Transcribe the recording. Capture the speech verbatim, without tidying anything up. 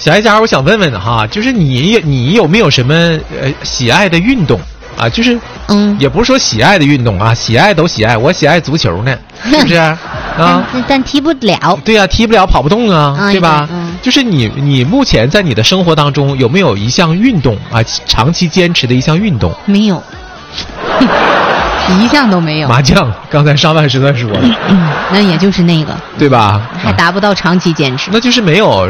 小艾家，我想问问哈，就是你你有没有什么呃喜爱的运动啊？就是嗯， 也不是说喜爱的运动啊，喜爱都喜爱，我喜爱足球呢，是不是啊？ 但但踢不了。 对呀、啊，踢不了，跑不动啊， 啊对吧？ 嗯。 就是你你目前在你的生活当中有没有一项运动啊，长期坚持的一项运动？ 没有。一项都没有。 麻将，刚才上半时段说了， 嗯，那也就是那个， 对吧？ 还达不到长期坚持。 那就是没有